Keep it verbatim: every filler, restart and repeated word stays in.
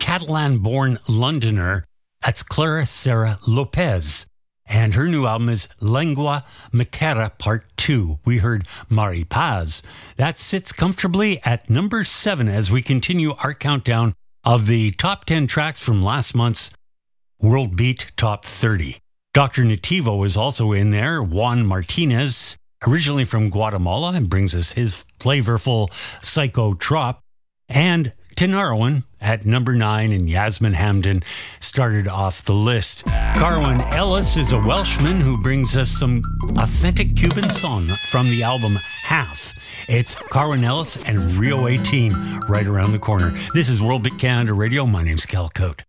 Catalan-born Londoner. That's Clara Sarah Lopez. And her new album is Lengua Matera Part two. We heard Mari Paz. That sits comfortably at number seven as we continue our countdown of the top ten tracks from last month's World Beat Top thirty. Doctor Nativo is also in there. Juan Martinez, originally from Guatemala, and brings us his flavorful Psycho Trop. And Tinariwen at number nine, and Yasmin Hamdan started off the list. Carwyn Ellis is a Welshman who brings us some authentic Cuban song from the album Half. It's Carwyn Ellis and Rio eighteen right around the corner. This is World Beat Canada Radio. My name's Cal Cote.